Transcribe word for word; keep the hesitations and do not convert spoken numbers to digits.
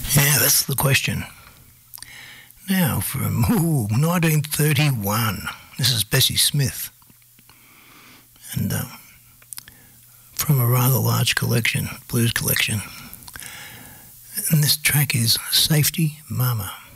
Yeah, that's the question. Now, from ooh, nineteen thirty-one, this is Bessie Smith. And uh, from a rather large collection, blues collection. And this track is Safety Mama.